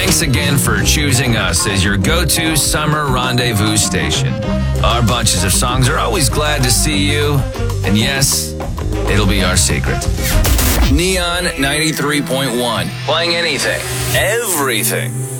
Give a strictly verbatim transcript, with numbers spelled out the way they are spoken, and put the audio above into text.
Thanks again for choosing us as your go-to summer rendezvous station. Our bunches of songs are always glad to see you, and yes, it'll be our secret. Neon ninety-three point one, playing anything, everything.